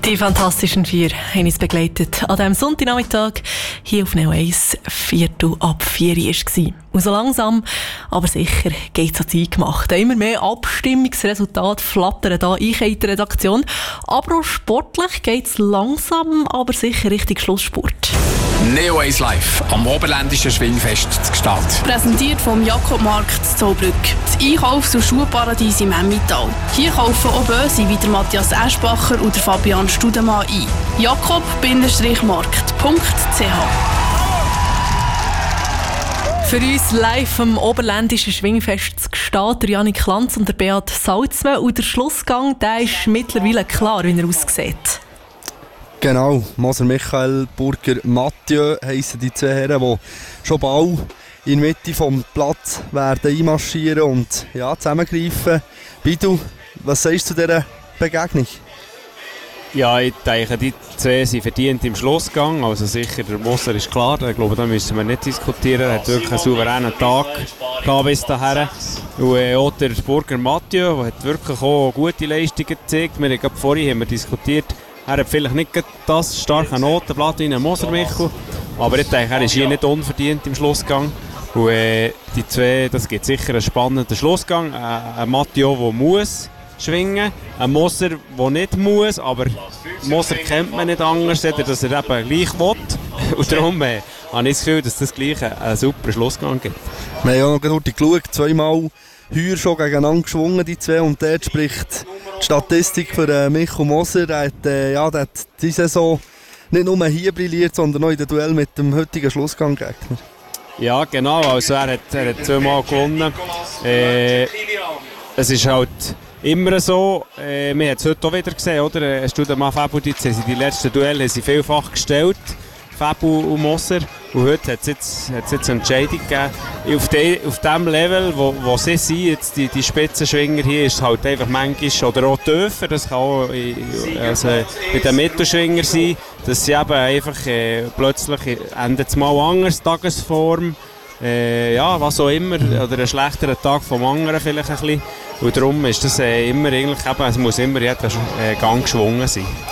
Die Fantastischen Vier haben uns begleitet an diesem Sonntagnachmittag hier auf Neo 1, 4:04 war. Und so langsam, aber sicher geht es an die Eingemachte. Immer mehr Abstimmungsresultate flattern hier in der Redaktion. Aber auch sportlich geht es langsam, aber sicher Richtung Schlussspurt. Neo 1 Live am Oberländischen Schwingfest zu Gstaad. Präsentiert vom Jakobmarkt zu Zollbrück. Das Einkaufs- und Schuhparadies im Emmental. Hier kaufen auch Böse wie der Matthias Eschbacher und der Fabian Studemann ein. jakob-markt.ch. Für uns live am Oberländischen Schwingfest zu Gstaad, der Janik Lanz und der Beat Salzmann. Und der Schlussgang, der ist mittlerweile klar, wie er aussieht. Genau, Moser Michael, Burger Mathieu heissen die zwei Herren, die schon bald in der Mitte vom Platz werden einmarschieren und ja, zusammengreifen. Bidu, was sagst du zu dieser Begegnung? Ja, ich denke, die zwei sind verdient im Schlussgang. Also sicher, der Moser ist klar, ich glaube, da müssen wir nicht diskutieren. Er hat wirklich einen souveränen Tag gehabt bis dahin. Und auch der Burger Mathieu, der hat wirklich auch gute Leistungen gezeigt. Vorhin haben wir diskutiert, er hat vielleicht nicht das starke Notenblatt wie ein Moser Michael, aber ich denke, er ist hier nicht unverdient im Schlussgang. Und die zwei, das gibt sicher einen spannenden Schlussgang. Ein Mathieu, der muss schwingen, ein Moser, der nicht muss, aber Moser kennt man nicht anders, dass er eben gleich will. Und darum habe ich das Gefühl, dass das gleich einen super Schlussgang gibt. Wir haben ja noch gerade geschaut, zweimal heuer schon gegeneinander geschwungen, die zwei, und dort spricht die Statistik für Michael Moser. Der hat diese Saison nicht nur hier brilliert, sondern auch in dem Duell mit dem heutigen Schlussgang-Gegner. Ja, genau, also er hat zweimal gewonnen. Es ist halt immer so, wir haben es heute auch wieder gesehen, oder? Studemann Fabuditz haben die letzten Duelle haben sie vielfach gestellt, Fabu und Moser. Und heute hat es jetzt eine Entscheidung gegeben. Auf dem Level, wo sie sind, jetzt die Spitzenschwinger hier, ist es halt einfach manchmal, oder auch tiefer, das kann auch mit den Mittelschwinger sein, dass sie eben einfach plötzlich endet es mal anders, Tagesform, ja, was auch immer, oder einen schlechteren Tag vom anderen vielleicht ein bisschen. Und darum ist das immer eigentlich eben, es muss immer jeder Gang geschwungen sein.